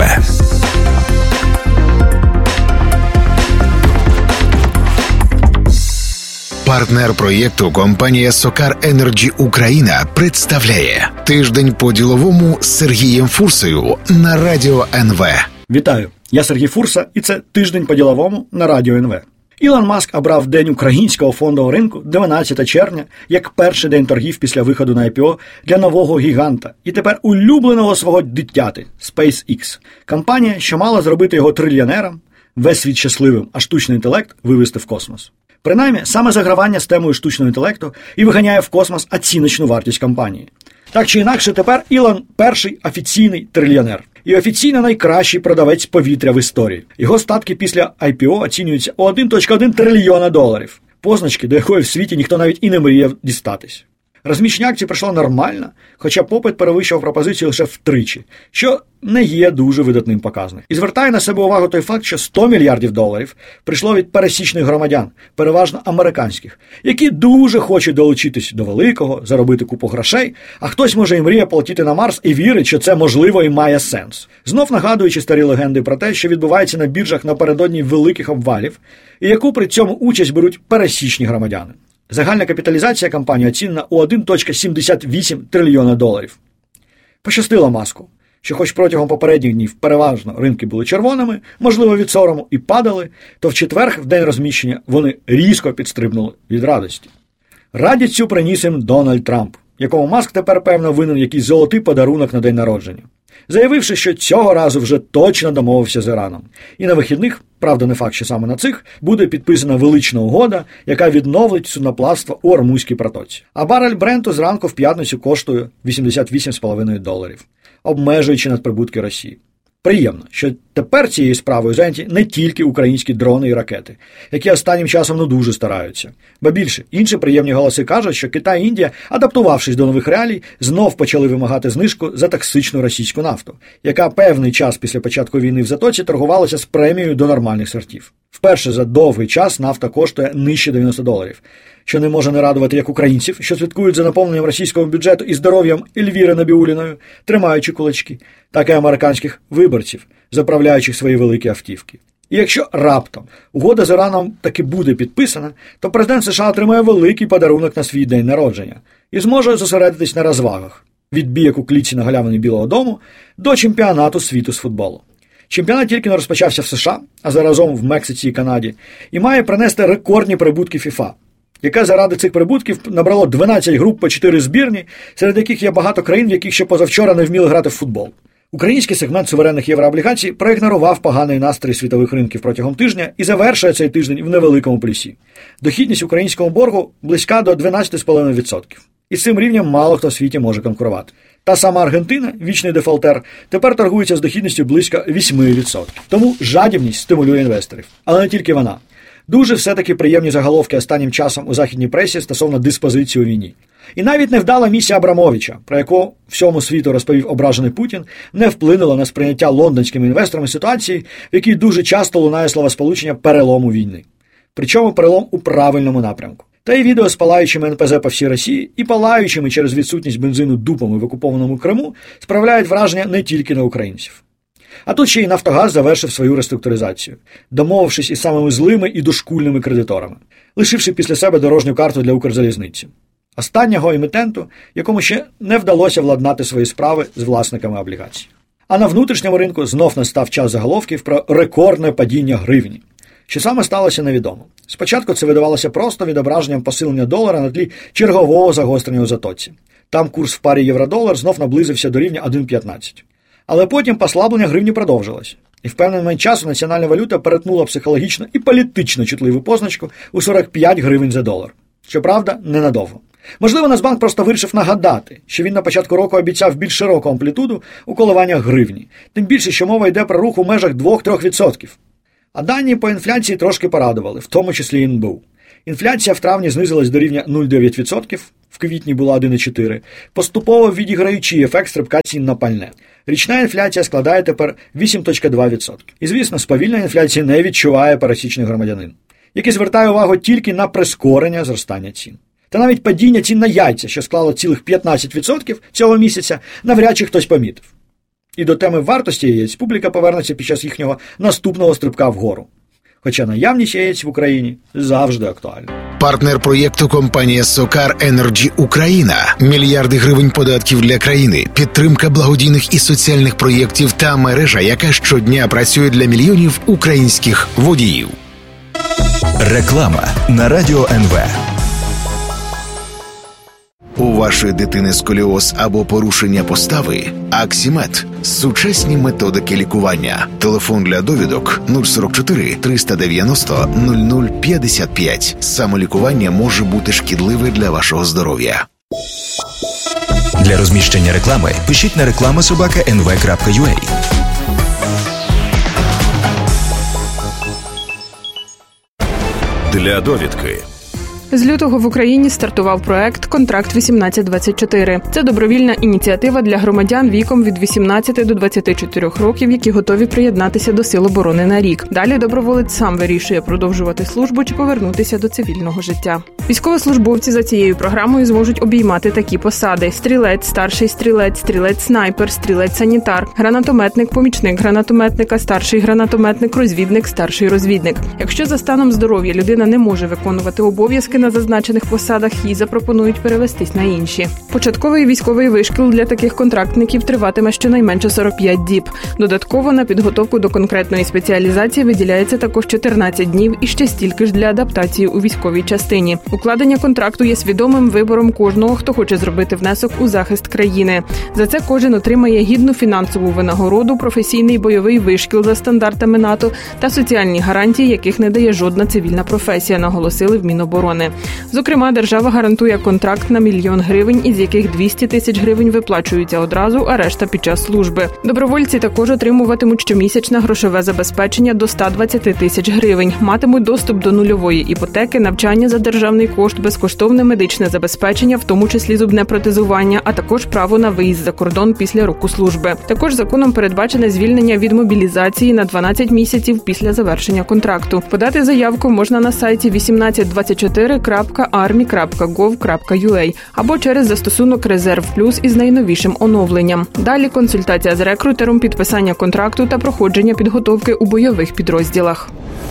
Партнер проєкту компанія Сокар Енерджі Україна представляє «Тиждень по-діловому» з Сергієм Фурсою на Радіо НВ. Вітаю, я Сергій Фурса, і це «Тиждень по-діловому» на Радіо НВ. Ілон Маск обрав День українського фондового ринку 12 червня як перший день торгів після виходу на IPO для нового гіганта і тепер улюбленого свого дитяти – SpaceX. Компанія, що мала зробити його трильйонером, весь світ щасливим, а штучний інтелект вивести в космос. Принаймні, саме загравання з темою штучного інтелекту і виганяє в космос оціночну вартість компанії. Так чи інакше, тепер Ілон – перший офіційний трильйонер. І офіційно найкращий продавець повітря в історії. Його статки після IPO оцінюються у $1.1 трильйона. Позначки, до якої в світі ніхто навіть і не мріяв дістатись. Розміщення акцій пройшло нормально, хоча попит перевищував пропозицію лише втричі, що не є дуже видатним показником. І звертає на себе увагу той факт, що $100 мільярдів прийшло від пересічних громадян, переважно американських, які дуже хочуть долучитись до великого, заробити купу грошей, а хтось може і мріє полетіти на Марс і вірить, що це можливо і має сенс. Знов нагадуючи старі легенди про те, що відбувається на біржах напередодні великих обвалів, і яку при цьому участь беруть пересічні громадяни. Загальна капіталізація компанії оцінена у $1.78 трильйона. Пощастило Маску, що хоч протягом попередніх днів переважно ринки були червоними, можливо від сорому, і падали, то в четвер, в день розміщення, вони різко підстрибнули від радості. Радість цю приніс їм Дональд Трамп, якому Маск тепер, певно, винен якийсь золотий подарунок на день народження, заявивши, що цього разу вже точно домовився з Іраном. І на вихідних, правда не факт, що саме на цих, буде підписана велична угода, яка відновить судноплавство у Ормузькій протоці. А барель Бренту зранку в п'ятницю коштує $88,5, обмежуючи надприбутки Росії. Приємно, що тепер цією справою зайняті не тільки українські дрони і ракети, які останнім часом дуже стараються. Ба більше, інші приємні голоси кажуть, що Китай і Індія, адаптувавшись до нових реалій, знов почали вимагати знижку за токсичну російську нафту, яка певний час після початку війни в Затоці торгувалася з премією до нормальних сортів. Вперше за довгий час нафта коштує нижче $90, що не може не радувати як українців, що слідкують за наповненням російського бюджету і здоров'ям Ельвіри Набіуліної, тримаючи кулачки, так і американських виборців, заправляючих свої великі автівки. І якщо раптом угода з Іраном таки буде підписана, то президент США отримає великий подарунок на свій день народження і зможе зосередитись на розвагах. Від бійок у клітці на галявині Білого дому до чемпіонату світу з футболу. Чемпіонат тільки не розпочався в США, а заразом в Мексиці і Канаді, і має принести рекордні прибутки FIFA, яке заради цих прибутків набрало 12 груп по 4 збірні, серед яких є багато країн, в яких ще позавчора не вміли грати в футбол. Український сегмент суверенних єврооблігацій проігнорував поганий настрій світових ринків протягом тижня і завершує цей тиждень в невеликому плюсі. Дохідність українського боргу близька до 12,5%. І з цим рівнем мало хто в світі може конкурувати. Та сама Аргентина, вічний дефолтер, тепер торгується з дохідністю близько 8%. Тому жадібність стимулює інвесторів. Але не тільки вона. Дуже все-таки приємні заголовки останнім часом у західній пресі стосовно диспозиції у війні. І навіть невдала місія Абрамовича, про яку всьому світу розповів ображений Путін, не вплинула на сприйняття лондонськими інвесторами ситуації, в якій дуже часто лунає словосполучення «перелому війни». Причому перелом у правильному напрямку. Та й відео з палаючими НПЗ по всій Росії і палаючими через відсутність бензину дупами в окупованому Криму справляють враження не тільки на українців. А тут ще й «Нафтогаз» завершив свою реструктуризацію, домовившись із самими злими і дошкульними кредиторами, лишивши після себе дорожню карту для Укрзалізниці. Останнього емітенту, якому ще не вдалося владнати свої справи з власниками облігацій. А на внутрішньому ринку знов настав час заголовків про рекордне падіння гривні. Що саме сталося, невідомо. Спочатку це видавалося просто відображенням посилення долара на тлі чергового загострення у Затоці. Там курс в парі євро-долар знов наблизився до рівня 1,15. Але потім послаблення гривні продовжилось. І в певний момент часу національна валюта перетнула психологічно і політично чутливу позначку у 45 гривень за долар. Щоправда, ненадовго. Можливо, Нацбанк просто вирішив нагадати, що він на початку року обіцяв більш широку амплітуду у коливаннях гривні. Тим більше, що мова йде про рух у межах 2-3%. А дані по інфляції трошки порадували, в тому числі і НБУ. Інфляція в травні знизилась до рівня 0,9%, в квітні була 1,4%, поступово відіграючи ефект стрибка цін на пальне. Річна інфляція складає тепер 8,2%. І, звісно, сповільнення інфляції не відчуває пересічний громадянин, який звертає увагу тільки на прискорення зростання цін. Та навіть падіння цін на яйця, що склало цілих 15% цього місяця, навряд чи хтось помітив. І до теми вартості яєць публіка повернеться під час їхнього наступного стрибка вгору. Хоча наявність яєць в Україні завжди актуальна. Партнер проєкту компанія Сокар Енерджі Україна. Мільярди гривень податків для країни, підтримка благодійних і соціальних проєктів та мережа, яка щодня працює для мільйонів українських водіїв. Реклама на Радіо НВ. У вашої дитини сколіоз або порушення постави? Аксімед. Сучасні методики лікування. Телефон для довідок 044 390 0055. Самолікування може бути шкідливе для вашого здоров'я. Для розміщення реклами пишіть на reklama@nv.ua. Для довідки. З лютого в Україні стартував проект «Контракт 18-24». Це добровільна ініціатива для громадян віком від 18 до 24 років, які готові приєднатися до Сил оборони на рік. Далі доброволець сам вирішує продовжувати службу чи повернутися до цивільного життя. Військовослужбовці за цією програмою зможуть обіймати такі посади: стрілець, старший стрілець, стрілець-снайпер, стрілець-санітар, гранатометник, помічник гранатометника, старший гранатометник, розвідник, старший розвідник. Якщо за станом здоров'я людина не може виконувати обов'язки на зазначених посадах, їй запропонують перевестись на інші. Початковий військовий вишкіл для таких контрактників триватиме щонайменше 45 діб. Додатково на підготовку до конкретної спеціалізації виділяється також 14 днів і ще стільки ж для адаптації у військовій частині. Укладення контракту є свідомим вибором кожного, хто хоче зробити внесок у захист країни. За це кожен отримає гідну фінансову винагороду, професійний бойовий вишкіл за стандартами НАТО та соціальні гарантії, яких не дає жодна цивільна професія, наголосили в Міноборони. Зокрема, держава гарантує контракт на 1 мільйон гривень, із яких 200 тисяч гривень виплачуються одразу, а решта під час служби. Добровольці також отримуватимуть щомісячне грошове забезпечення до 120 тисяч гривень, матимуть доступ до нульової іпотеки, навчання за державний кошт, безкоштовне медичне забезпечення, в тому числі зубне протезування, а також право на виїзд за кордон після року служби. Також законом передбачене звільнення від мобілізації на 12 місяців після завершення контракту. Подати заявку можна на сайті 1824.army.gov.ua або через застосунок «Резерв Плюс» із найновішим оновленням. Далі консультація з рекрутером, підписання контракту та проходження підготовки у бойових підрозділах.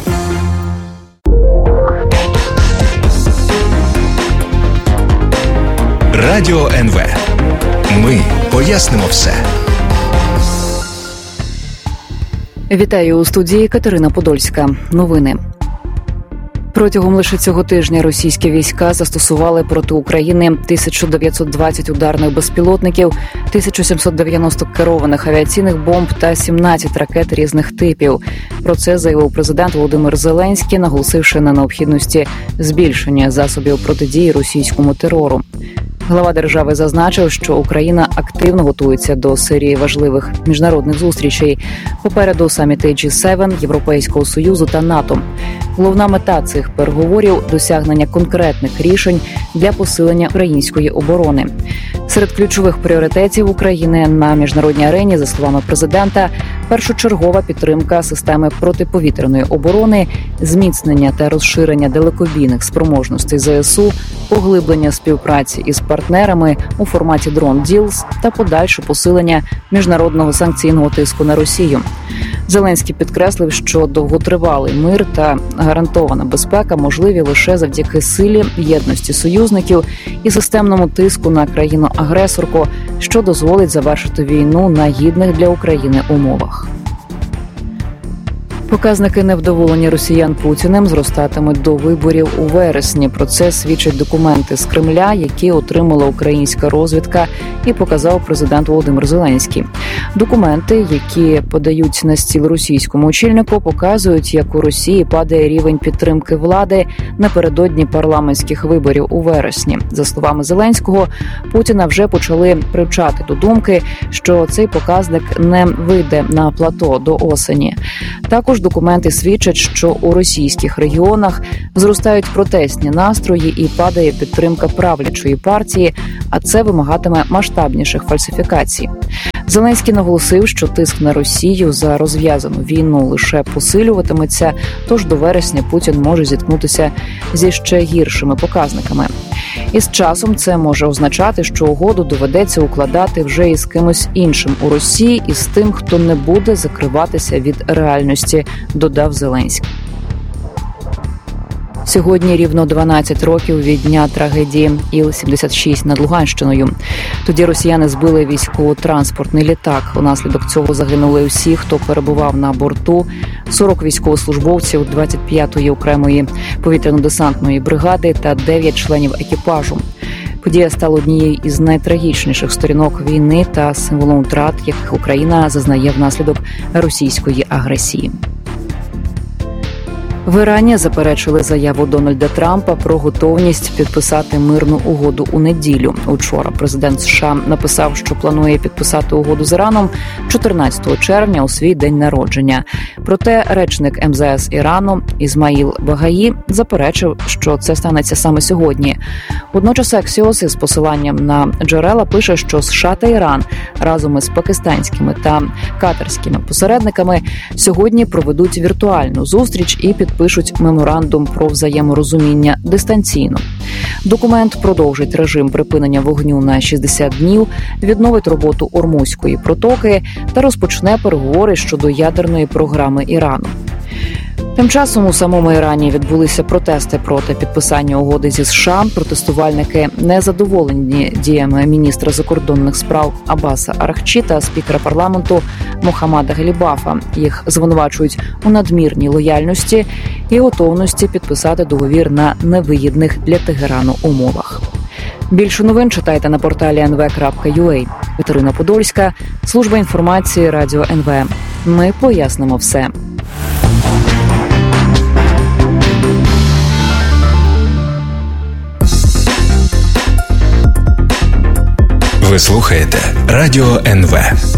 Радіо НВ. Ми пояснимо все. Вітаю у студії Катерина Подольська. Новини. Протягом лише цього тижня російські війська застосували проти України 1920 ударних безпілотників, 1790 керованих авіаційних бомб та 17 ракет різних типів. Про це заявив президент Володимир Зеленський, наголосивши на необхідності збільшення засобів протидії російському терору. Глава держави зазначив, що Україна активно готується до серії важливих міжнародних зустрічей. Попереду саміти G7, Європейського Союзу та НАТО. Головна мета цих переговорів – досягнення конкретних рішень для посилення української оборони. Серед ключових пріоритетів України на міжнародній арені, за словами президента, першочергова підтримка системи протиповітряної оборони, зміцнення та розширення далекобійних спроможностей ЗСУ, поглиблення співпраці із партнерами у форматі Drone Deals та подальше посилення міжнародного санкційного тиску на Росію. Зеленський підкреслив, що довготривалий мир та гарантована безпека можливі лише завдяки силі, єдності союзників і системному тиску на країну-агресорку, що дозволить завершити війну на гідних для України умовах. Показники невдоволення росіян Путіним зростатимуть до виборів у вересні. Про це свідчать документи з Кремля, які отримала українська розвідка і показав президент Володимир Зеленський. Документи, які подають на стіл російському очільнику, показують, як у Росії падає рівень підтримки влади напередодні парламентських виборів у вересні. За словами Зеленського, Путіна вже почали привчати до думки, що цей показник не вийде на плато до осені. Також документи свідчать, що у російських регіонах зростають протестні настрої і падає підтримка правлячої партії, а це вимагатиме масштабніших фальсифікацій. Зеленський наголосив, що тиск на Росію за розв'язану війну лише посилюватиметься, тож до вересня Путін може зіткнутися зі ще гіршими показниками. І з часом це може означати, що угоду доведеться укладати вже із кимось іншим у Росії і з тим, хто не буде закриватися від реальності, додав Зеленський. Сьогодні рівно 12 років від дня трагедії Іл-76 над Луганщиною. Тоді росіяни збили військово-транспортний літак. Унаслідок цього загинули усі, хто перебував на борту, 40 військовослужбовців 25-ї окремої повітряно-десантної бригади та 9 членів екіпажу. Подія стала однією із найтрагічніших сторінок війни та символом втрат, яких Україна зазнає внаслідок російської агресії. В Ірані заперечили заяву Дональда Трампа про готовність підписати мирну угоду у неділю. Учора президент США написав, що планує підписати угоду з Іраном 14 червня у свій день народження. Проте речник МЗС Ірану Ізмаїл Багаї заперечив, що це станеться саме сьогодні. Водночас Axios із посиланням на джерела пише, що США та Іран разом із пакистанськими та катарськими посередниками сьогодні проведуть віртуальну зустріч і підпишуть меморандум про взаєморозуміння дистанційно. Документ продовжить режим припинення вогню на 60 днів, відновить роботу Ормузької протоки та розпочне переговори щодо ядерної програми Ірану. Тим часом у самому Ірані відбулися протести проти підписання угоди зі США. Протестувальники незадоволені діями міністра закордонних справ Аббаса Арахчі та спікера парламенту Мохаммада Галібафа. Їх звинувачують у надмірній лояльності і готовності підписати договір на невигідних для Тегерану умовах. Більше новин читайте на порталі nv.ua. Катерина Подольська, служба інформації Радіо НВ. Ми пояснимо все. Ви слухаєте Радіо НВ.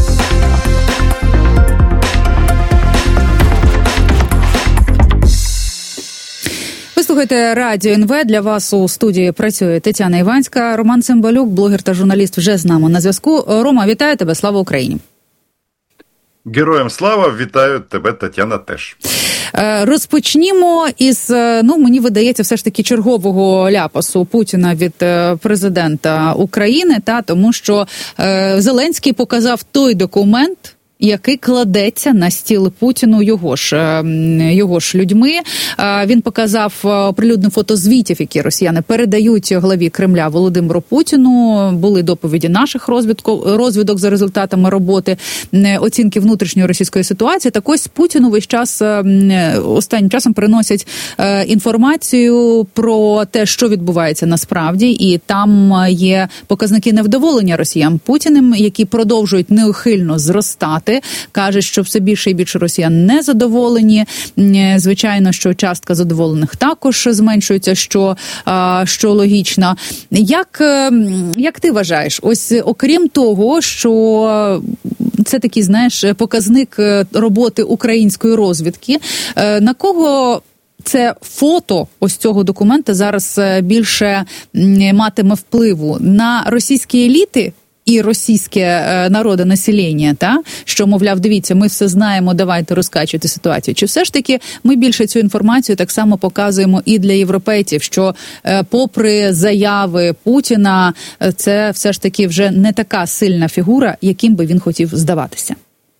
Ви слухаєте Радіо НВ. Для вас у студії працює Тетяна Іванська. Роман Цимбалюк, блогер та журналіст, вже з нами на зв'язку. Рома, вітаю тебе. Слава Україні. Героям слава, вітаю тебе, Тетяна, теж. Розпочнімо із, мені видається, все ж таки чергового ляпасу Путіна від президента України, тому що Зеленський показав той документ, який кладеться на стіл Путіну його ж людьми. Він показав оприлюднив фотозвітів, які росіяни передають главі Кремля Володимиру Путіну. Були доповіді наших розвідок за результатами роботи, оцінки внутрішньої російської ситуації. Так ось Путіну весь час останнім часом приносять інформацію про те, що відбувається насправді, і там є показники невдоволення росіян Путіним, які продовжують неухильно зростати. Каже, що все більше і більше росіян незадоволені. Звичайно, що частка задоволених також зменшується, що логічно. Як ти вважаєш, ось окрім того, що це такий, знаєш, показник роботи української розвідки, на кого це фото ось цього документа зараз більше матиме впливу? На російські еліти і російське народонаселення, та? Що, мовляв, дивіться, ми все знаємо, давайте розкачуйте ситуацію. Чи все ж таки ми більше цю інформацію так само показуємо і для європейців, що попри заяви Путіна, це все ж таки вже не така сильна фігура, яким би він хотів здаватися?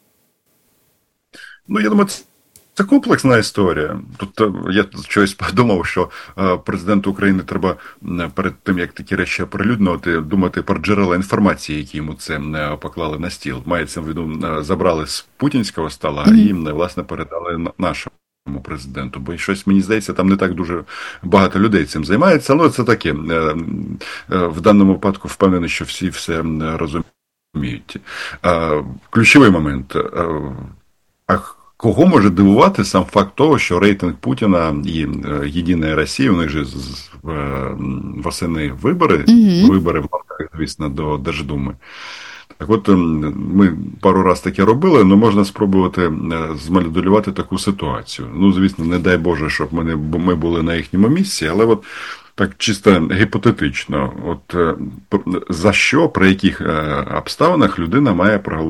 Ну, я думаю, це комплексна історія. Тут я щось подумав, що президенту України треба перед тим, як такі речі оприлюднювати, думати про джерела інформації, які йому це поклали на стіл. Мається в виду, забрали з путінського стола і, власне, передали нашому президенту. Бо щось, мені здається, там не так дуже багато людей цим займається. Але це таке. В даному випадку впевнений, що всі все розуміють. Ключовий момент. Кого може дивувати сам факт того, що рейтинг Путіна і «Єдиної Росії», у них же восени вибори в лапках, звісно, до Держдуми. Так от, ми пару раз таке робили, але можна спробувати змоделювати таку ситуацію. Ну, звісно, не дай Боже, щоб ми були на їхньому місці, але от так чисто гіпотетично, от за що, при яких обставинах людина має проголосувати